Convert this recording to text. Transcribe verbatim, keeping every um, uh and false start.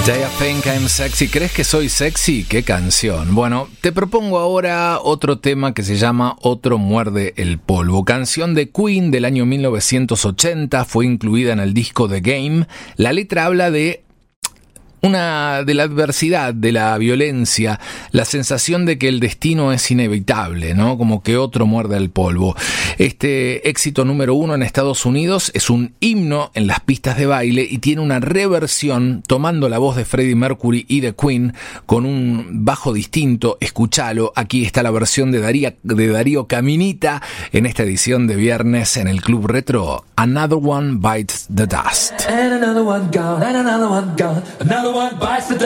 Do you think I'm sexy? ¿Crees que soy sexy? ¿Qué canción? Bueno, te propongo ahora otro tema que se llama Otro muerde el polvo. Canción de Queen del año mil novecientos ochenta, fue incluida en el disco The Game. La letra habla de una de la adversidad, de la violencia, la sensación de que el destino es inevitable, ¿no? Como que otro muerde el polvo. Este éxito número uno en Estados Unidos es un himno en las pistas de baile y tiene una reversión tomando la voz de Freddie Mercury y de Queen con un bajo distinto. Escúchalo, aquí está la versión de Darío, de Darío Caminita en esta edición de viernes en el Club Retro. Another One Bites the Dust. And another one gone, and another one gone, another one bites the dust.